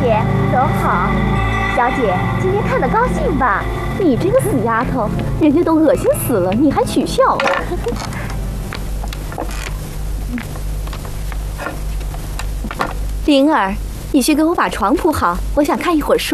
姐，走好。小姐，今天看得高兴吧？ 你这个死丫头，人家都恶心死了，你还取笑？灵儿，你去给我把床铺好，我想看一会儿书。